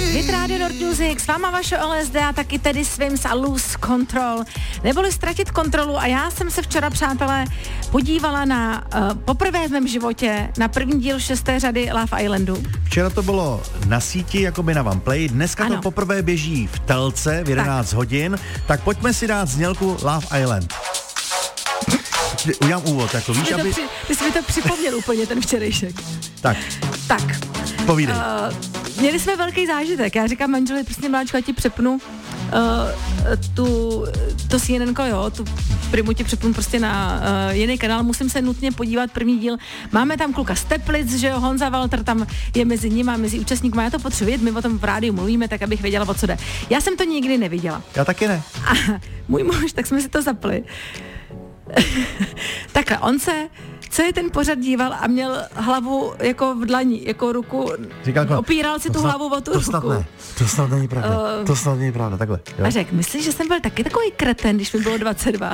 Hit Radio Nord Music, s váma vaše LSD a taky tedy Swims a Lose Control. Neboli ztratit kontrolu a já jsem se včera, přátelé, podívala na poprvé v mém životě na první díl 6. řady Love Islandu. Včera to bylo na síti, jakoby na One dneska ano. To poprvé běží v telce v 11 hodin, tak pojďme si dát znělku Love Island. Udělám úvod, jako víš, aby... Ty jsi mi to připomněl úplně, ten včerejšek. Tak. Povídej. Měli jsme velký zážitek. Já říkám manželi, prostě mláčku, já ti přepnu to CNNko, jo, tu primu ti přepnu prostě na jiný kanál, musím se nutně podívat první díl. Máme tam kluka z Teplic, že jo, Honza Walter tam je mezi nimi, mezi účastníky, já to potřebuji, my o tom v rádiu mluvíme, tak abych věděla, o co jde. Já jsem to nikdy neviděla. Já taky ne. A můj muž, tak jsme si to zapli. Takhle, on se celý ten pořad díval a měl hlavu jako v dlani, jako ruku, opíral si tu hlavu o tu ruku. To snad není pravda, to snad není pravda, takhle. Jo? A řekl, myslíš, že jsem byl taky takový kreten, když mi bylo 22?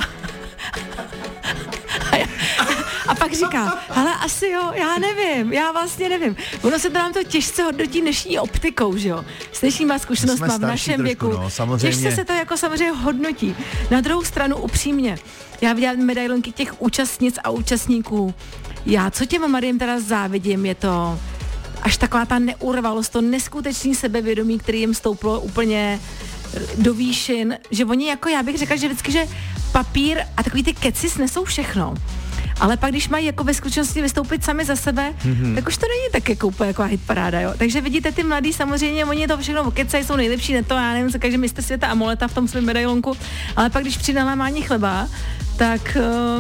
A pak říká, ale asi jo, já vlastně nevím. Ono se to nám to těžce hodnotí dnešní optikou, že jo? S dnešníma zkušenostma v našem věku. No, těžce se to jako samozřejmě hodnotí. Na druhou stranu upřímně, já viděla medailonky těch účastnic a účastníků. Já, co těm Mariem teda závidím, je to až taková ta neurvalost, to neskutečný sebevědomí, který jim stouplo úplně do výšin, že oni jako, já bych řekla, že vždycky, že papír a takový ty keci snesou všechno. Ale pak, když mají jako ve skutečnosti vystoupit sami za sebe, tak už to není tak jako úplně jako hitparáda, jo. Takže vidíte ty mladí, samozřejmě, oni to všechno okecají, jsou nejlepší, ne to, já nevím, co kaže mistr světa Amoleta v tom svém medailonku, ale pak, když přijde lámání chleba, tak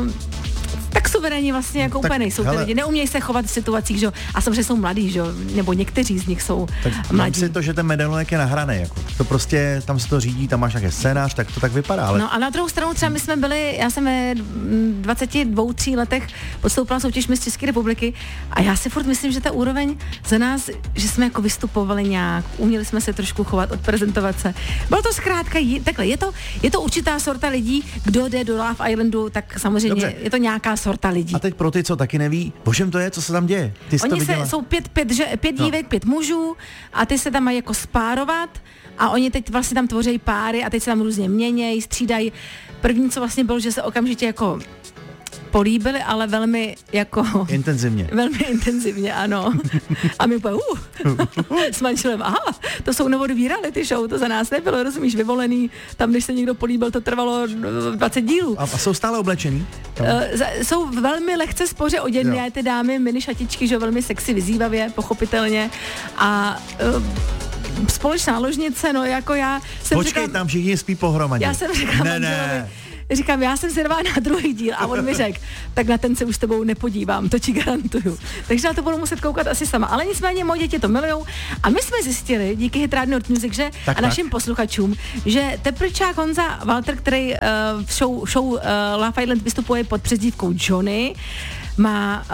suverénní vlastně jako úplně nejsou ty lidi. Neumějí se chovat v situacích, že? A samozřejmě jsou mladí, že? Nebo někteří z nich jsou mladí. Si to, že ten medailonek je nahraný, jako. To prostě, tam se to řídí, tam máš nějaký scénář, tak to tak vypadá. Ale... No a na druhou stranu třeba my jsme byli, já jsem ve 22-3 letech podstoupila soutěž Miss České republiky a já si furt myslím, že ta úroveň za nás, že jsme jako vystupovali nějak, uměli jsme se trošku chovat, odprezentovat se. Bylo to zkrátka, takhle, je to určitá sorta lidí, kdo jde do Love Islandu, tak samozřejmě dobře. Je to nějaká sorta lidí. A teď pro ty, co taky neví, o čem to je, co se tam děje? Ty jsi oni to jsou pět dívek, 5 mužů a ty se tam mají jako spárovat a oni teď vlastně tam tvoří páry a teď se tam různě měnějí, střídají. První, co vlastně bylo, že se okamžitě jako políbili, ale velmi jako... Intenzivně. Velmi intenzivně, ano. A my úplně, s manželem, aha, to jsou novodobí reality show, to za nás nebylo, rozumíš, vyvolený, tam, když se někdo políbil, to trvalo 20 dílů. A jsou stále oblečení? Jsou velmi lehce spoře oděné, ty dámy, mini šatičky, že velmi sexy, vyzývavě, pochopitelně. A společná ložnice, no jako já jsem Počkej, tam všichni spí pohromadě. Já jsem řekla manželovi, říkám, já jsem zvědavá na druhý díl a on mi řekl, tak na ten se už s tebou nepodívám, to ti garantuju. Takže na to budu muset koukat asi sama. Ale nicméně moje děti to milujou a my jsme zjistili, díky Hit Radio Nord Music, že a našim posluchačům, že Tepličák Honza Walter, který v show Love Island vystupuje pod přezdívkou Johnny, má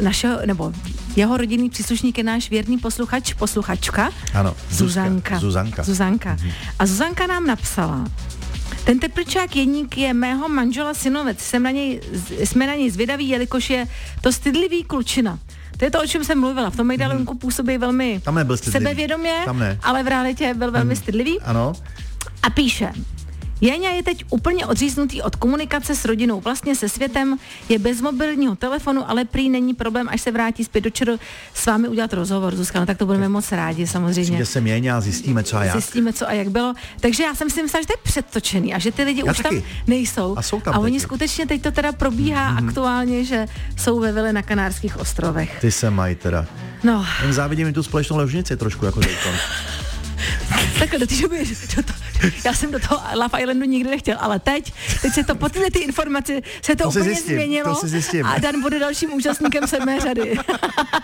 jeho rodinný příslušník je náš věrný posluchačka. Ano, Zuzanka. Mm-hmm. A Zuzanka nám napsala, ten Tepličák Jeník je mého manžela synovec. Jsme na něj zvědaví, jelikož je to stydlivý klučina. To je to, o čem jsem mluvila. V tom medailonku působí velmi sebevědomě, ale v realitě byl velmi stydlivý. Ano. A píše, Jeňa je teď úplně odříznutý od komunikace s rodinou, vlastně se světem, je bez mobilního telefonu, ale prý není problém, až se vrátí zpět do ČR s vámi udělat rozhovor, Zuzka, no tak to budeme moc rádi, samozřejmě. Přijde sem Jeňa a zjistíme, co a jak. Zjistíme, co a jak bylo. Takže já jsem si myslela, že to je předtočený a že ty lidi už tam nejsou. A oni skutečně teď to teda probíhá aktuálně, že jsou ve vile na Kanárských ostrovech. Ty se mají teda. No. Jen závidím tu společnou ložnici trošku jako dejkon. Takhle do té doby, já jsem do toho Love Islandu nikdy nechtěl, ale teď se to po ty informace se to úplně změnilo a Dan bude dalším účastníkem 7. řady.